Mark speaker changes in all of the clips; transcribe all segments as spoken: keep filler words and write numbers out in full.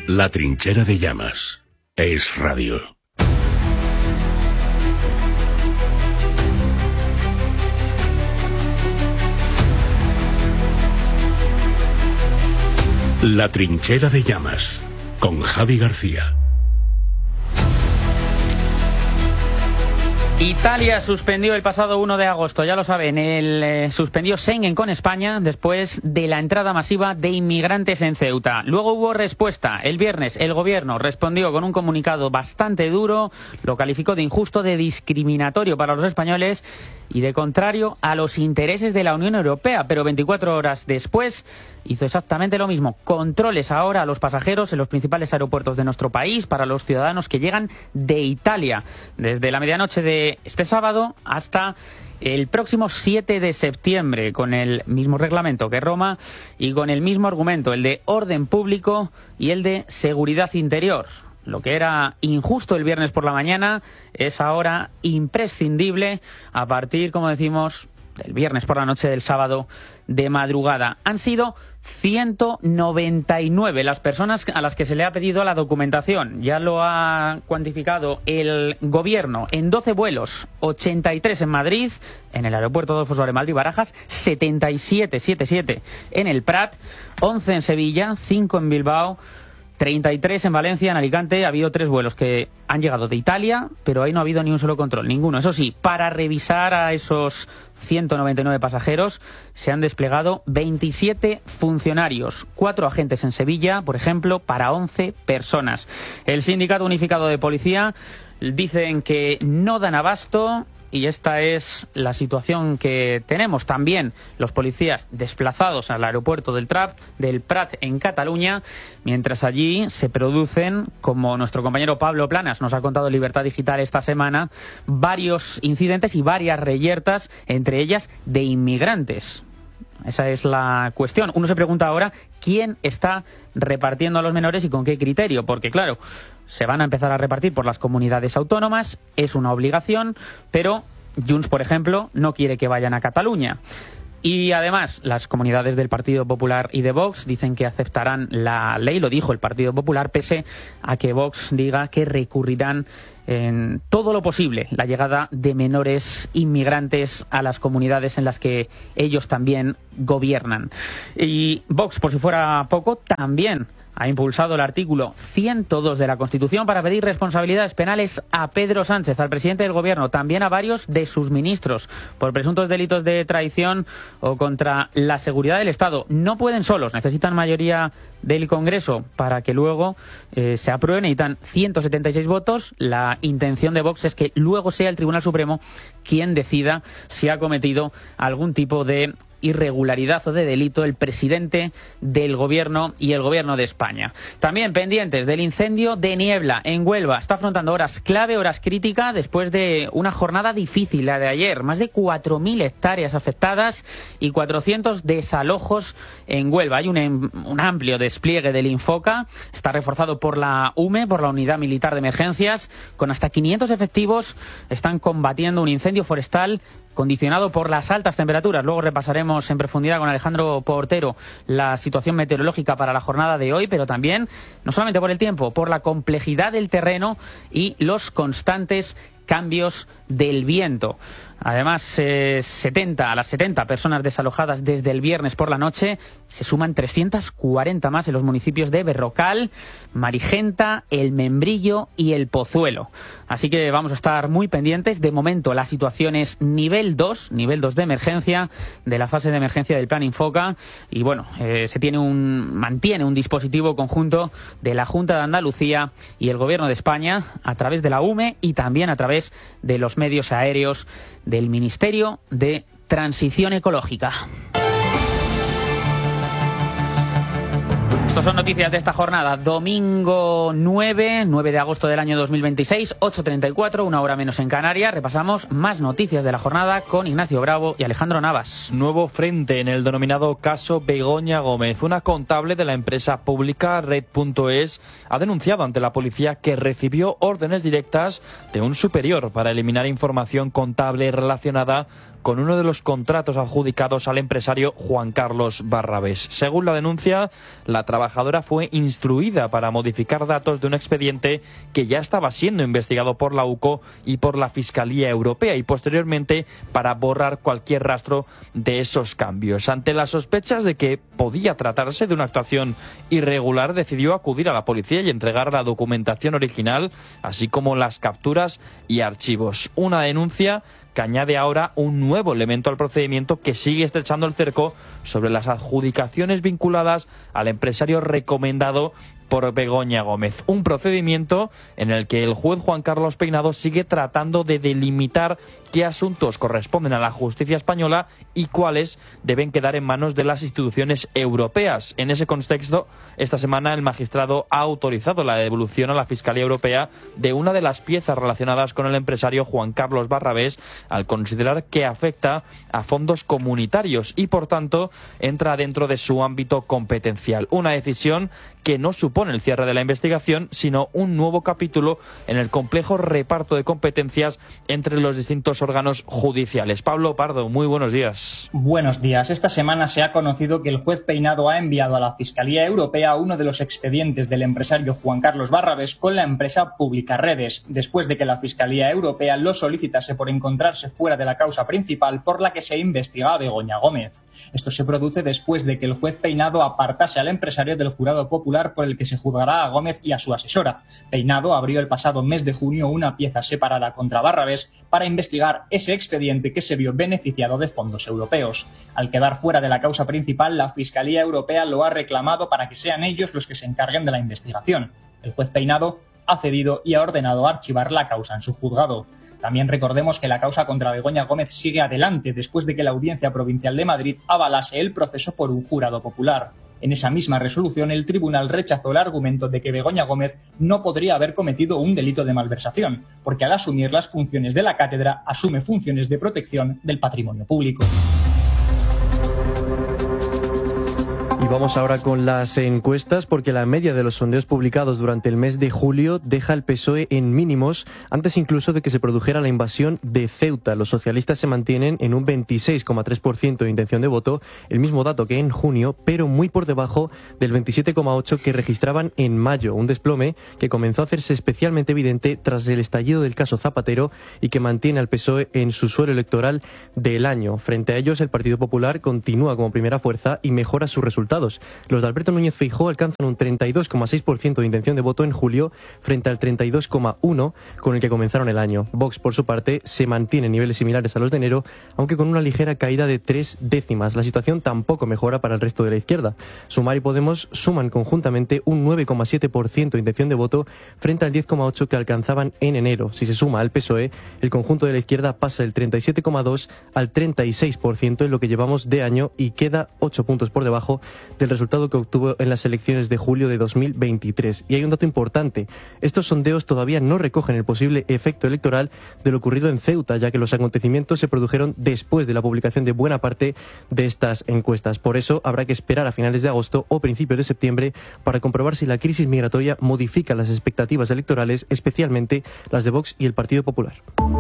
Speaker 1: La trinchera de llamas. Es radio. La trinchera de llamas. Con Javi García.
Speaker 2: Italia suspendió el pasado uno de agosto, ya lo saben, el eh, suspendió Schengen con España después de la entrada masiva de inmigrantes en Ceuta. Luego hubo respuesta. El viernes el gobierno respondió con un comunicado bastante duro, lo calificó de injusto, de discriminatorio para los españoles y de contrario a los intereses de la Unión Europea. Pero veinticuatro horas después hizo exactamente lo mismo. Controles ahora a los pasajeros en los principales aeropuertos de nuestro país para los ciudadanos que llegan de Italia desde la medianoche de este sábado hasta el próximo siete de septiembre, con el mismo reglamento que Roma y con el mismo argumento, el de orden público y el de seguridad interior. Lo que era injusto el viernes por la mañana es ahora imprescindible a partir, como decimos, del viernes por la noche del sábado de madrugada. Han sido ciento noventa y nueve las personas a las que se le ha pedido la documentación. Ya lo ha cuantificado el gobierno en doce vuelos, ochenta y tres en Madrid, en el aeropuerto Adolfo Suárez Madrid-Barajas, setenta y siete, setenta y siete en el Prat, once en Sevilla, cinco en Bilbao, treinta y tres en Valencia. En Alicante ha habido tres vuelos que han llegado de Italia, pero ahí no ha habido ni un solo control, ninguno. Eso sí, para revisar a esos ciento noventa y nueve pasajeros se han desplegado veintisiete funcionarios, cuatro agentes en Sevilla, por ejemplo, para once personas. El Sindicato Unificado de Policía dicen que no dan abasto. Y esta es la situación que tenemos. También los policías desplazados al aeropuerto del, Trap, del Prat en Cataluña, mientras allí se producen, como nuestro compañero Pablo Planas nos ha contado en Libertad Digital esta semana, varios incidentes y varias reyertas, entre ellas de inmigrantes. Esa es la cuestión. Uno se pregunta ahora quién está repartiendo a los menores y con qué criterio, porque claro, se van a empezar a repartir por las comunidades autónomas, es una obligación, pero Junts, por ejemplo, no quiere que vayan a Cataluña. Y además, las comunidades del Partido Popular y de Vox dicen que aceptarán la ley, lo dijo el Partido Popular, pese a que Vox diga que recurrirán en todo lo posible la llegada de menores inmigrantes a las comunidades en las que ellos también gobiernan. Y Vox, por si fuera poco, también ha impulsado el artículo ciento dos de la Constitución para pedir responsabilidades penales a Pedro Sánchez, al presidente del Gobierno, también a varios de sus ministros, por presuntos delitos de traición o contra la seguridad del Estado. No pueden solos, necesitan mayoría del Congreso para que luego eh, se aprueben. Necesitan ciento setenta y seis votos. La intención de Vox es que luego sea el Tribunal Supremo quien decida si ha cometido algún tipo de irregularidad o de delito el presidente del Gobierno y el Gobierno de España. También pendientes del incendio de Niebla en Huelva. Está afrontando horas clave, horas críticas, después de una jornada difícil, la de ayer. Más de cuatro mil hectáreas afectadas y cuatrocientos desalojos en Huelva. Hay un, un amplio despliegue del Infoca. Está reforzado por la U M E, por la Unidad Militar de Emergencias. Con hasta quinientos efectivos están combatiendo un incendio forestal condicionado por las altas temperaturas. Luego repasaremos en profundidad con Alejandro Portero la situación meteorológica para la jornada de hoy, pero también, no solamente por el tiempo, por la complejidad del terreno y los constantes cambios del viento. Además, eh, setenta a las setenta personas desalojadas desde el viernes por la noche, se suman trescientas cuarenta más en los municipios de Berrocal, Marigenta, El Membrillo y El Pozuelo. Así que vamos a estar muy pendientes. De momento la situación es nivel dos, nivel dos de emergencia de la fase de emergencia del Plan Infoca, y bueno, eh, se tiene un mantiene un dispositivo conjunto de la Junta de Andalucía y el Gobierno de España a través de la U M E y también a través de los medios aéreos del Ministerio de Transición Ecológica. Estas son noticias de esta jornada, domingo nueve de agosto del año dos mil veintiséis, ocho treinta y cuatro, una hora menos en Canarias. Repasamos más noticias de la jornada con Ignacio Bravo y Alejandro Navas.
Speaker 3: Nuevo frente en el denominado caso Begoña Gómez. Una contable de la empresa pública Red punto es ha denunciado ante la policía que recibió órdenes directas de un superior para eliminar información contable relacionada con uno de los contratos adjudicados al empresario Juan Carlos Barrabés. Según la denuncia, la trabajadora fue instruida para modificar datos de un expediente que ya estaba siendo investigado por la U C O y por la Fiscalía Europea, y posteriormente para borrar cualquier rastro de esos cambios. Ante las sospechas de que podía tratarse de una actuación irregular, decidió acudir a la policía y entregar la documentación original, así como las capturas y archivos. Una denuncia que añade ahora un nuevo elemento al procedimiento que sigue estrechando el cerco sobre las adjudicaciones vinculadas al empresario recomendado por Begoña Gómez. Un procedimiento en el que el juez Juan Carlos Peinado sigue tratando de delimitar qué asuntos corresponden a la justicia española y cuáles deben quedar en manos de las instituciones europeas. En ese contexto, esta semana el magistrado ha autorizado la devolución a la Fiscalía Europea de una de las piezas relacionadas con el empresario Juan Carlos Barrabés, al considerar que afecta a fondos comunitarios y, por tanto, entra dentro de su ámbito competencial. Una decisión que no supone el cierre de la investigación, sino un nuevo capítulo en el complejo reparto de competencias entre los distintos órganos judiciales. Pablo Pardo, muy buenos días.
Speaker 4: Buenos días. Esta semana se ha conocido que el juez Peinado ha enviado a la Fiscalía Europea uno de los expedientes del empresario Juan Carlos Barrabés con la empresa Publicaredes, después de que la Fiscalía Europea lo solicitase por encontrarse fuera de la causa principal por la que se investiga a Begoña Gómez. Esto se produce después de que el juez Peinado apartase al empresario del jurado popular por el que se juzgará a Gómez y a su asesora. Peinado abrió el pasado mes de junio una pieza separada contra Barrabés para investigar ese expediente que se vio beneficiado de fondos europeos. Al quedar fuera de la causa principal, la Fiscalía Europea lo ha reclamado para que sean ellos los que se encarguen de la investigación. El juez Peinado ha cedido y ha ordenado archivar la causa en su juzgado. También recordemos que la causa contra Begoña Gómez sigue adelante después de que la Audiencia Provincial de Madrid avalase el proceso por un jurado popular. En esa misma resolución, el tribunal rechazó el argumento de que Begoña Gómez no podría haber cometido un delito de malversación, porque al asumir las funciones de la cátedra, asume funciones de protección del patrimonio público.
Speaker 5: Y vamos ahora con las encuestas, porque la media de los sondeos publicados durante el mes de julio deja al P S O E en mínimos, antes incluso de que se produjera la invasión de Ceuta. Los socialistas se mantienen en un veintiséis coma tres por ciento de intención de voto, el mismo dato que en junio, pero muy por debajo del veintisiete coma ocho por ciento que registraban en mayo, un desplome que comenzó a hacerse especialmente evidente tras el estallido del caso Zapatero y que mantiene al P S O E en su suelo electoral del año. Frente a ellos, el Partido Popular continúa como primera fuerza y mejora sus resultados. Los de Alberto Núñez Feijóo alcanzan un treinta y dos coma seis por ciento de intención de voto en julio frente al treinta y dos coma uno por ciento con el que comenzaron el año. Vox, por su parte, se mantiene en niveles similares a los de enero, aunque con una ligera caída de tres décimas. La situación tampoco mejora para el resto de la izquierda. Sumar y Podemos suman conjuntamente un nueve coma siete por ciento de intención de voto frente al diez coma ocho por ciento que alcanzaban en enero. Si se suma al P S O E, el conjunto de la izquierda pasa del treinta y siete coma dos por ciento al treinta y seis por ciento en lo que llevamos de año y queda ocho puntos por debajo del resultado que obtuvo en las elecciones de julio de dos mil veintitrés. Y hay un dato importante: estos sondeos todavía no recogen el posible efecto electoral de lo ocurrido en Ceuta, ya que los acontecimientos se produjeron después de la publicación de buena parte de estas encuestas. Por eso habrá que esperar a finales de agosto o principios de septiembre para comprobar si la crisis migratoria modifica las expectativas electorales, especialmente las de Vox y el Partido Popular.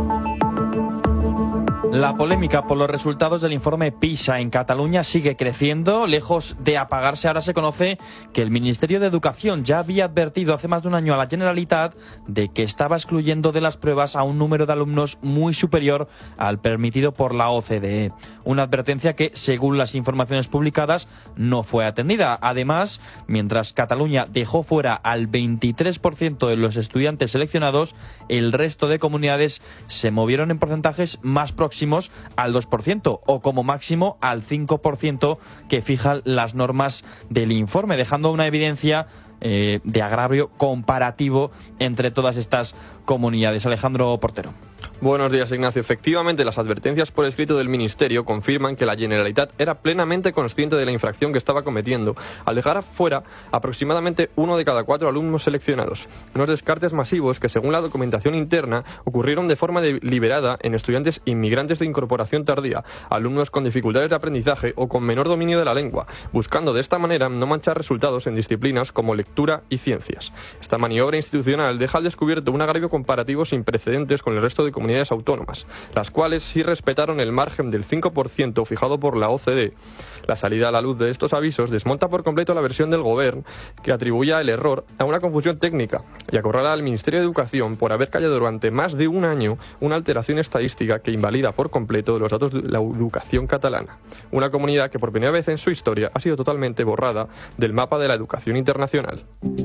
Speaker 3: La polémica por los resultados del informe PISA en Cataluña sigue creciendo. Lejos de apagarse, ahora se conoce que el Ministerio de Educación ya había advertido hace más de un año a la Generalitat de que estaba excluyendo de las pruebas a un número de alumnos muy superior al permitido por la O C D E. Una advertencia que, según las informaciones publicadas, no fue atendida. Además, mientras Cataluña dejó fuera al veintitrés por ciento de los estudiantes seleccionados, el resto de comunidades se movieron en porcentajes más próximos al dos por ciento o como máximo al cinco por ciento que fijan las normas del informe, dejando una evidencia eh, de agravio comparativo entre todas estas comunidades. Alejandro Portero.
Speaker 6: Buenos días, Ignacio. Efectivamente, las advertencias por escrito del Ministerio confirman que la Generalitat era plenamente consciente de la infracción que estaba cometiendo al dejar fuera aproximadamente uno de cada cuatro alumnos seleccionados. Unos descartes masivos que, según la documentación interna, ocurrieron de forma deliberada en estudiantes inmigrantes de incorporación tardía, alumnos con dificultades de aprendizaje o con menor dominio de la lengua, buscando de esta manera no manchar resultados en disciplinas como lectura y ciencias. Esta maniobra institucional deja al descubierto un agravio comparativo sin precedentes con el resto de comunidades comunidades autónomas, las cuales sí respetaron el margen del cinco por ciento fijado por la O C D. La salida a la luz de estos avisos desmonta por completo la versión del Gobierno que atribuía el error a una confusión técnica y acorrala al Ministerio de Educación por haber callado durante más de un año una alteración estadística que invalida por completo los datos de la educación catalana, una comunidad que por primera vez en su historia ha sido totalmente borrada del mapa de la educación internacional.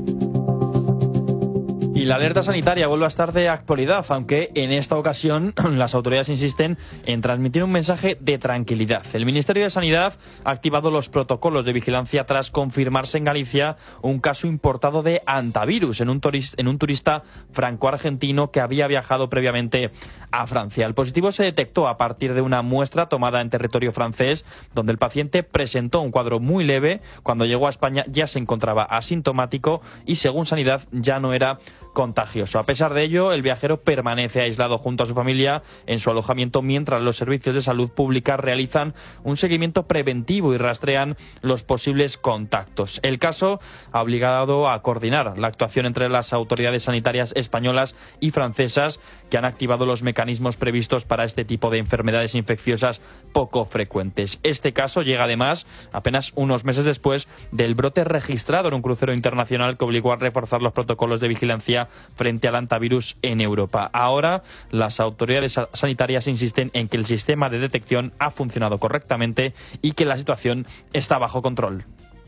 Speaker 3: Y la alerta sanitaria vuelve a estar de actualidad, aunque en esta ocasión las autoridades insisten en transmitir un mensaje de tranquilidad. El Ministerio de Sanidad ha activado los protocolos de vigilancia tras confirmarse en Galicia un caso importado de hantavirus en un, turista, en un turista franco-argentino que había viajado previamente a Francia. El positivo se detectó a partir de una muestra tomada en territorio francés, donde el paciente presentó un cuadro muy leve. Cuando llegó a España ya se encontraba asintomático y, según Sanidad, ya no era contagioso. A pesar de ello, el viajero permanece aislado junto a su familia en su alojamiento mientras los servicios de salud pública realizan un seguimiento preventivo y rastrean los posibles contactos. El caso ha obligado a coordinar la actuación entre las autoridades sanitarias españolas y francesas, que han activado los mecanismos previstos para este tipo de enfermedades infecciosas poco frecuentes. Este caso llega además apenas unos meses después del brote registrado en un crucero internacional que obligó a reforzar los protocolos de vigilancia frente al hantavirus en Europa. Ahora, las autoridades sanitarias insisten en que el sistema de detección ha funcionado correctamente y que la situación está bajo control.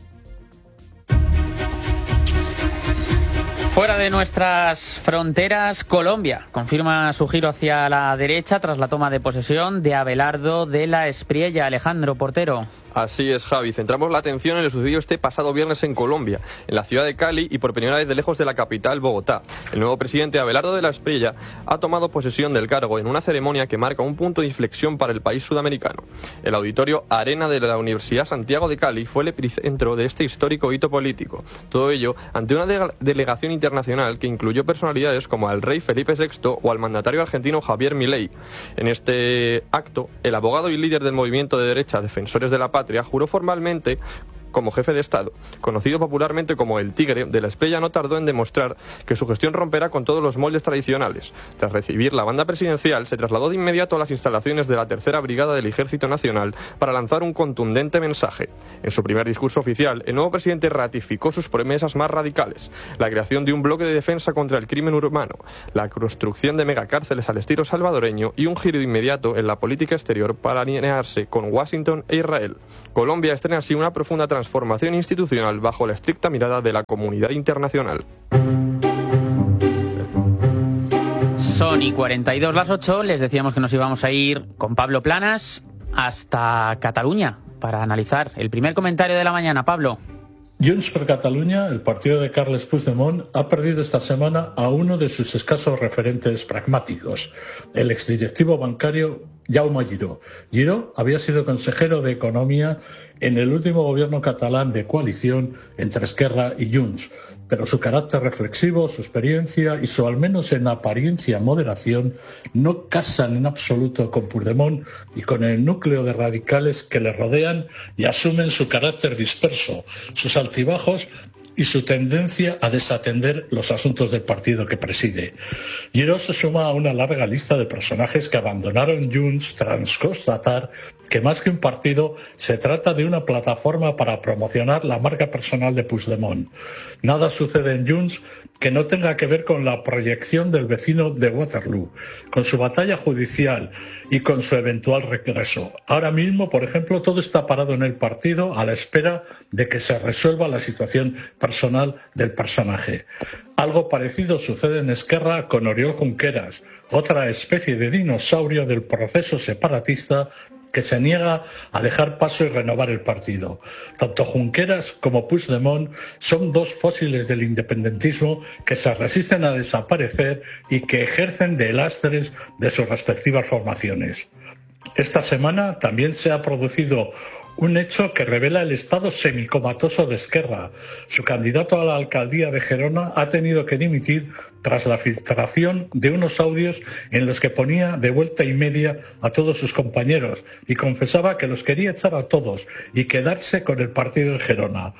Speaker 2: Fuera de nuestras fronteras, Colombia confirma su giro hacia la derecha tras la toma de posesión de Abelardo de la Espriella. Alejandro Portero.
Speaker 6: Así es, Javi. Centramos la atención en lo sucedido este pasado viernes en Colombia, en la ciudad de Cali y por primera vez de lejos de la capital, Bogotá. El nuevo presidente Abelardo de la Espriella ha tomado posesión del cargo en una ceremonia que marca un punto de inflexión para el país sudamericano. El auditorio Arena de la Universidad Santiago de Cali fue el epicentro de este histórico hito político. Todo ello ante una de- delegación internacional que incluyó personalidades como al rey Felipe sexto o al mandatario argentino Javier Milei. En este acto, el abogado y líder del movimiento de derecha Defensores de la Patria juró formalmente como jefe de Estado. Conocido popularmente como el Tigre, de la Espriella no tardó en demostrar que su gestión romperá con todos los moldes tradicionales. Tras recibir la banda presidencial, se trasladó de inmediato a las instalaciones de la Tercera Brigada del Ejército Nacional para lanzar un contundente mensaje. En su primer discurso oficial, el nuevo presidente ratificó sus promesas más radicales: la creación de un bloque de defensa contra el crimen urbano, la construcción de megacárceles al estilo salvadoreño y un giro inmediato en la política exterior para alinearse con Washington e Israel. Colombia estrena así una profunda transformación transformación institucional bajo la estricta mirada de la comunidad internacional.
Speaker 2: Son y cuarenta y dos las ocho, les decíamos que nos íbamos a ir con Pablo Planas hasta Cataluña para analizar el primer comentario de la mañana. Pablo.
Speaker 7: Junts per Catalunya, el partido de Carles Puigdemont, ha perdido esta semana a uno de sus escasos referentes pragmáticos, el exdirectivo bancario Jaume Giró. Giró había sido consejero de Economía en el último gobierno catalán de coalición entre Esquerra y Junts, pero su carácter reflexivo, su experiencia y su al menos en apariencia moderación no casan en absoluto con Puigdemont y con el núcleo de radicales que le rodean y asumen su carácter disperso, sus altibajos y su tendencia a desatender los asuntos del partido que preside. Giró se suma a una larga lista de personajes que abandonaron Junts tras constatar que más que un partido se trata de una plataforma para promocionar la marca personal de Puigdemont. Nada sucede en Junts que no tenga que ver con la proyección del vecino de Waterloo, con su batalla judicial y con su eventual regreso. Ahora mismo, por ejemplo, todo está parado en el partido a la espera de que se resuelva la situación personal del personaje. Algo parecido sucede en Esquerra con Oriol Junqueras, otra especie de dinosaurio del proceso separatista que se niega a dejar paso y renovar el partido. Tanto Junqueras como Puigdemont son dos fósiles del independentismo que se resisten a desaparecer y que ejercen de lastres de sus respectivas formaciones. Esta semana también se ha producido un hecho que revela el estado semicomatoso de Esquerra. Su candidato a la alcaldía de Gerona ha tenido que dimitir tras la filtración de unos audios en los que ponía de vuelta y media a todos sus compañeros y confesaba que los quería echar a todos y quedarse con el partido de Gerona.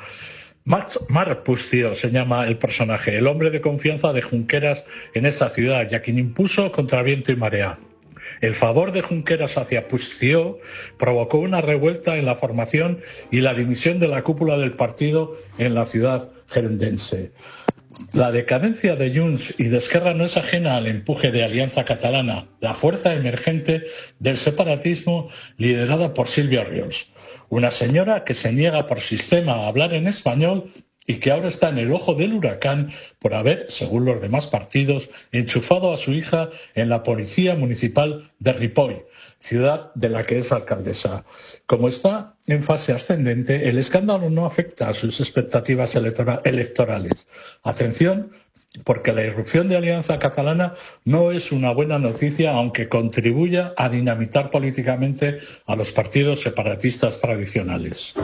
Speaker 7: Marc Pustio se llama el personaje, el hombre de confianza de Junqueras en esa ciudad y a quien impuso contra viento y marea. El favor de Junqueras hacia Puigcercó provocó una revuelta en la formación y la dimisión de la cúpula del partido en la ciudad gerundense. La decadencia de Junts y de Esquerra no es ajena al empuje de Alianza Catalana, la fuerza emergente del separatismo liderada por Sílvia Orriols, una señora que se niega por sistema a hablar en español y que ahora está en el ojo del huracán por haber, según los demás partidos, enchufado a su hija en la Policía Municipal de Ripoll, ciudad de la que es alcaldesa. Como está en fase ascendente, el escándalo no afecta a sus expectativas electora- electorales. Atención, porque la irrupción de Alianza Catalana no es una buena noticia, aunque contribuya a dinamitar políticamente a los partidos separatistas tradicionales.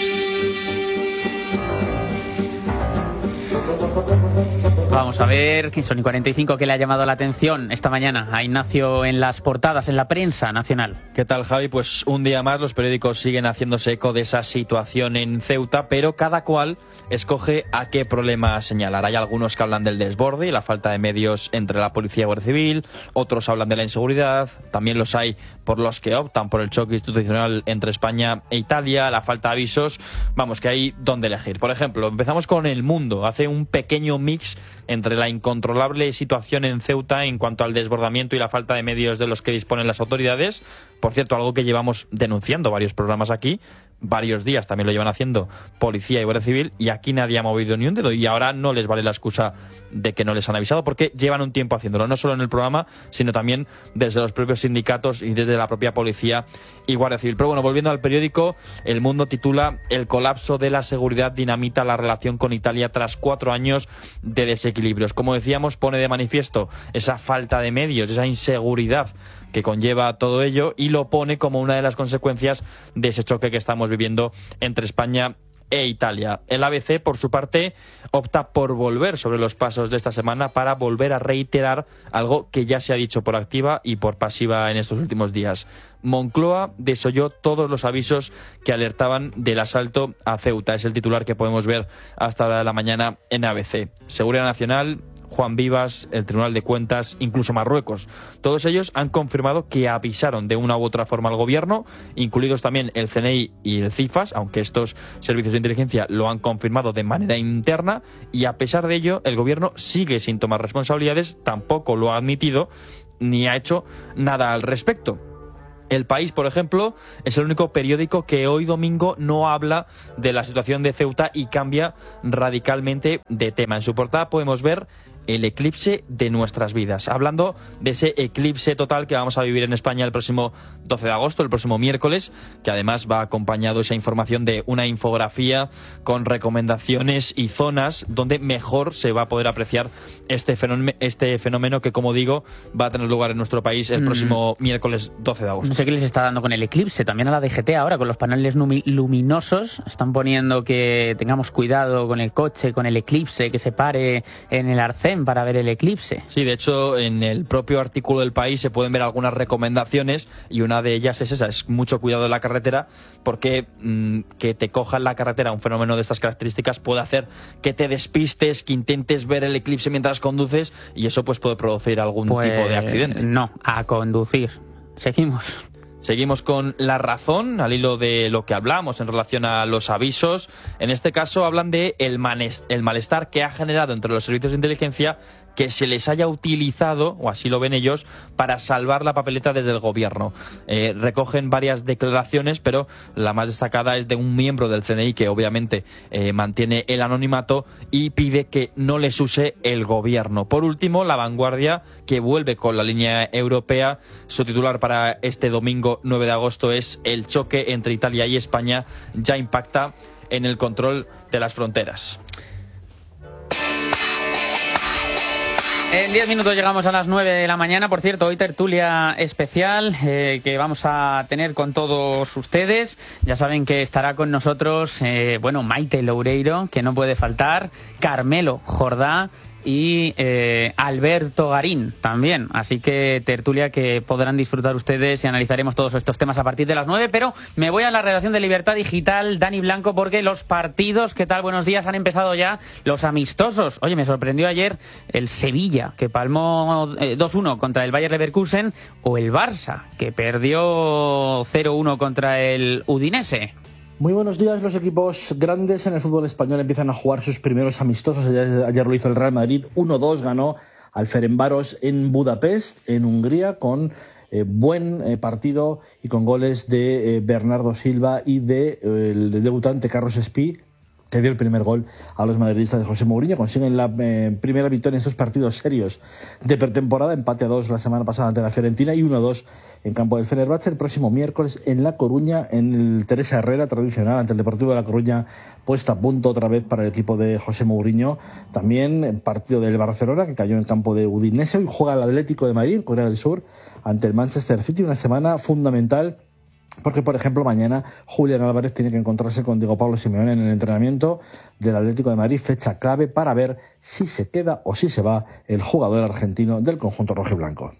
Speaker 2: Vamos a ver, Sony cuarenta y cinco, que le ha llamado la atención esta mañana a Ignacio en las portadas, en la prensa nacional.
Speaker 3: ¿Qué tal, Javi? Pues un día más los periódicos siguen haciéndose eco de esa situación en Ceuta, pero cada cual escoge a qué problema señalar. Hay algunos que hablan del desborde y la falta de medios entre la policía y Guardia Civil, otros hablan de la inseguridad, también los hay por los que optan por el choque institucional entre España e Italia, la falta de avisos. Vamos, que hay donde elegir. Por ejemplo, empezamos con El Mundo. Hace un pequeño mix entre la incontrolable situación en Ceuta en cuanto al desbordamiento y la falta de medios de los que disponen las autoridades. Por cierto, algo que llevamos denunciando varios programas aquí, varios días también lo llevan haciendo Policía y Guardia Civil, y aquí nadie ha movido ni un dedo, y ahora no les vale la excusa de que no les han avisado, porque llevan un tiempo haciéndolo, no solo en el programa, sino también desde los propios sindicatos y desde la propia Policía y Guardia Civil. Pero bueno, volviendo al periódico, El Mundo titula: El colapso de la seguridad dinamita la relación con Italia tras cuatro años de desequilibrios. Como decíamos, pone de manifiesto esa falta de medios, esa inseguridad que conlleva todo ello, y lo pone como una de las consecuencias de ese choque que estamos viviendo entre España e Italia. El A B C, por su parte, opta por volver sobre los pasos de esta semana para volver a reiterar algo que ya se ha dicho por activa y por pasiva en estos últimos días. Moncloa desoyó todos los avisos que alertaban del asalto a Ceuta. Es el titular que podemos ver hasta ahora de la mañana en A B C. Seguridad Nacional, Juan Vivas, el Tribunal de Cuentas, incluso Marruecos. Todos ellos han confirmado que avisaron de una u otra forma al gobierno, incluidos también el C N I y el CIFAS, aunque estos servicios de inteligencia lo han confirmado de manera interna, y a pesar de ello, el gobierno sigue sin tomar responsabilidades, tampoco lo ha admitido, ni ha hecho nada al respecto. El País, por ejemplo, es el único periódico que hoy domingo no habla de la situación de Ceuta y cambia radicalmente de tema. En su portada podemos ver el eclipse de nuestras vidas, hablando de ese eclipse total que vamos a vivir en España el próximo doce de agosto, el próximo miércoles, que además va acompañado esa información de una infografía con recomendaciones y zonas donde mejor se va a poder apreciar este fenómeno, este fenómeno que, como digo, va a tener lugar en nuestro país el próximo mm. miércoles doce de agosto.
Speaker 2: No sé qué les está dando con el eclipse, también a la D G T ahora, con los paneles luminosos, están poniendo que tengamos cuidado con el coche, con el eclipse, que se pare en el arcén para ver el eclipse.
Speaker 3: Sí, de hecho, en el propio artículo del País se pueden ver algunas recomendaciones, y una de ellas es esa: es mucho cuidado en la carretera, porque mmm, que te coja en la carretera un fenómeno de estas características puede hacer que te despistes, que intentes ver el eclipse mientras conduces, y eso pues puede producir algún
Speaker 2: pues,
Speaker 3: tipo de accidente.
Speaker 2: No, a conducir. Seguimos.
Speaker 3: Seguimos con La Razón, al hilo de lo que hablamos en relación a los avisos. En este caso hablan de el, el malestar que ha generado entre los servicios de inteligencia que se les haya utilizado, o así lo ven ellos, para salvar la papeleta desde el gobierno. Eh, recogen varias declaraciones, pero la más destacada es de un miembro del C N I que obviamente eh, mantiene el anonimato y pide que no les use el gobierno. Por último, La Vanguardia, que vuelve con la línea europea. Su titular para este domingo nueve de agosto es: el choque entre Italia y España ya impacta en el control de las fronteras.
Speaker 2: En diez minutos llegamos a las nueve de la mañana. Por cierto, hoy tertulia especial eh, que vamos a tener con todos ustedes. Ya saben que estará con nosotros, eh, bueno, Maite Loureiro, que no puede faltar, Carmelo Jordá, y eh, Alberto Garín también. Así que tertulia que podrán disfrutar ustedes y analizaremos todos estos temas a partir de las nueve. Pero me voy a la redacción de Libertad Digital, Dani Blanco, porque los partidos, ¿qué tal? Buenos días, han empezado ya los amistosos. Oye, me sorprendió ayer el Sevilla, que palmó eh, dos uno contra el Bayer Leverkusen, o el Barça, que perdió cero uno contra el Udinese.
Speaker 8: Muy buenos días. Los equipos grandes en el fútbol español empiezan a jugar sus primeros amistosos. Ayer, ayer lo hizo el Real Madrid, uno dos ganó al Ferencváros en Budapest, en Hungría, con eh, buen eh, partido y con goles de eh, Bernardo Silva y de eh, el debutante Carlos Espí, que dio el primer gol a los madridistas de José Mourinho. Consiguen la eh, primera victoria en estos partidos serios de pretemporada, empate a dos la semana pasada ante la Fiorentina y uno a dos en campo del Fenerbahce. El próximo miércoles en La Coruña, en el Teresa Herrera tradicional ante el Deportivo de La Coruña, puesta a punto otra vez para el equipo de José Mourinho. También el partido del Barcelona, que cayó en campo de Udinese. Hoy juega el Atlético de Madrid, en Corea del Sur, ante el Manchester City. Una semana fundamental porque, por ejemplo, mañana Julián Álvarez tiene que encontrarse con Diego Pablo Simeone en el entrenamiento del Atlético de Madrid, fecha clave para ver si se queda o si se va el jugador argentino del conjunto rojiblanco.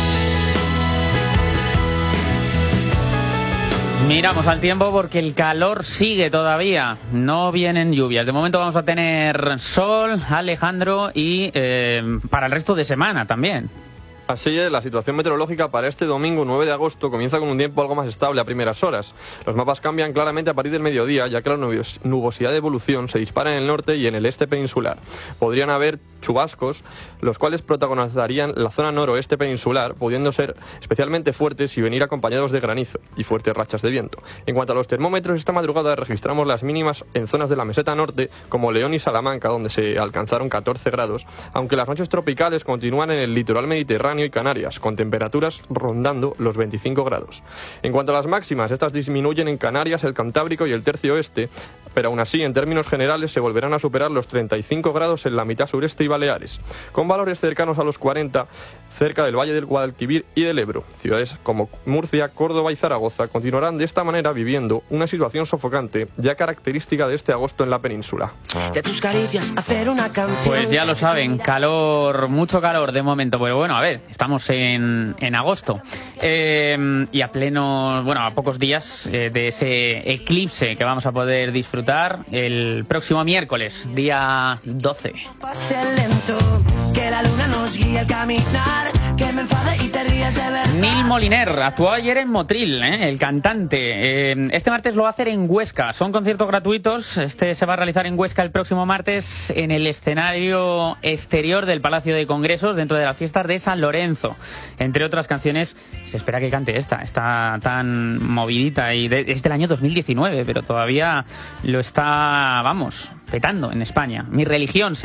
Speaker 2: Miramos al tiempo porque el calor sigue todavía, no vienen lluvias. De momento vamos a tener sol, Alejandro, y eh, para el resto de semana también.
Speaker 6: Así es, la situación meteorológica para este domingo nueve de agosto comienza con un tiempo algo más estable a primeras horas. Los mapas cambian claramente a partir del mediodía, ya que la nubosidad de evolución se dispara en el norte y en el este peninsular. Podrían haber chubascos, los cuales protagonizarían la zona noroeste peninsular, pudiendo ser especialmente fuertes y venir acompañados de granizo y fuertes rachas de viento. En cuanto a los termómetros, esta madrugada registramos las mínimas en zonas de la meseta norte, como León y Salamanca, donde se alcanzaron catorce grados, aunque las noches tropicales continúan en el litoral mediterráneo y Canarias, con temperaturas rondando los veinticinco grados. En cuanto a las máximas, estas disminuyen en Canarias, el Cantábrico y el tercio oeste, pero aún así, en términos generales, se volverán a superar los treinta y cinco grados en la mitad sureste y Baleares, con valores cercanos a los cuarenta cerca del Valle del Guadalquivir y del Ebro. Ciudades como Murcia, Córdoba y Zaragoza continuarán de esta manera viviendo una situación sofocante ya característica de este agosto en la península.
Speaker 2: De tus caricias hacer una canción. Pues ya lo saben, calor, mucho calor de momento, pero bueno, a ver, estamos en, en agosto eh, y a pleno, bueno, a pocos días eh, de ese eclipse que vamos a poder disfrutar el próximo miércoles, día doce.
Speaker 9: Pase lento, que la luna nos guíe al caminar, que me enfade y te ríes de verdad.
Speaker 2: Neil Moliner actuó ayer en Motril, ¿eh? El cantante. Eh, este martes lo va a hacer en Huesca. Son conciertos gratuitos. Este se va a realizar en Huesca el próximo martes en el escenario exterior del Palacio de Congresos, dentro de las fiestas de San Lorenzo. Entre otras canciones, se espera que cante esta. Está tan movidita y de, es del año dos mil diecinueve, pero todavía lo está, vamos, petando en España. Mi religión.